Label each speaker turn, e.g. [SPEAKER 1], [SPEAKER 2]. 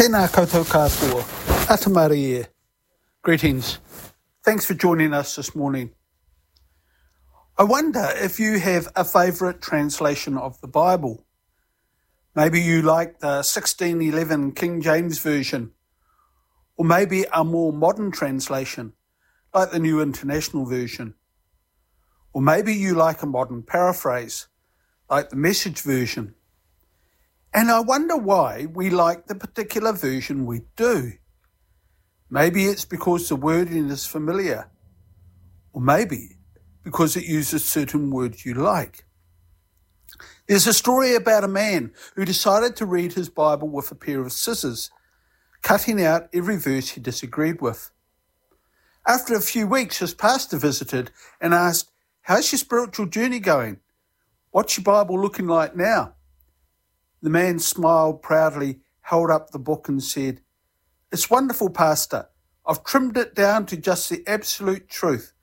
[SPEAKER 1] Tēnā koutou katoa, Atamari e. Greetings. Thanks for joining us this morning. I wonder if you have a favourite translation of the Bible. Maybe you like the 1611 King James Version, or maybe a more modern translation, like the New International Version. Or maybe you like a modern paraphrase, like the Message Version. And I wonder why we like the particular version we do. Maybe it's because the wording is familiar, or maybe because it uses certain words you like. There's a story about a man who decided to read his Bible with a pair of scissors, cutting out every verse he disagreed with. After a few weeks, his pastor visited and asked, "How's your spiritual journey going? What's your Bible looking like now?" The man smiled proudly, held up the book and said, "It's wonderful, Pastor. I've trimmed it down to just the absolute truth.